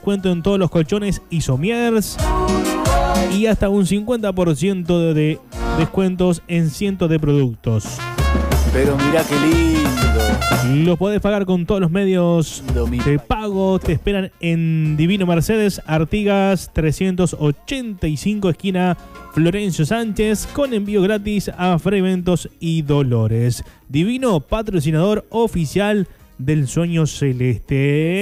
descuento en todos los colchones y somiers. Y hasta un 50% de descuentos en cientos de productos. Pero mirá qué lindo. Los podés pagar con todos los medios de pago. Te esperan en Divino Mercedes, Artigas 385, esquina Florencio Sánchez, con envío gratis a Freventos y Dolores. Divino, patrocinador oficial del Sueño Celeste.